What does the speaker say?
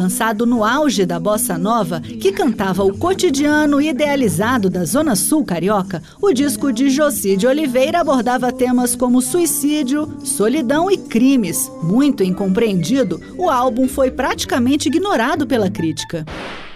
Lançado no auge da bossa nova, que cantava o cotidiano idealizado da Zona Sul carioca, o disco de Jocy de Oliveira abordava temas como suicídio, solidão e crimes. Muito incompreendido, o álbum foi praticamente ignorado pela crítica.